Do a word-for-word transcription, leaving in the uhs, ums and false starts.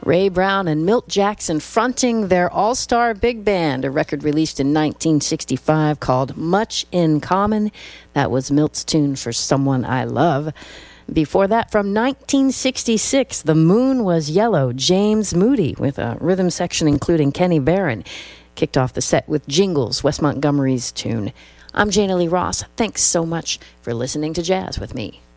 Ray Brown and Milt Jackson fronting their all-star big band, a record released in nineteen sixty-five called Much in Common. That was Milt's tune for Someone I Love. Before that, from nineteen sixty-six, The Moon Was Yellow, James Moody, with a rhythm section including Kenny Barron. Kicked off the set with Jingles, Wes Montgomery's tune. I'm Jana Lee Ross. Thanks so much for listening to Jazz with me.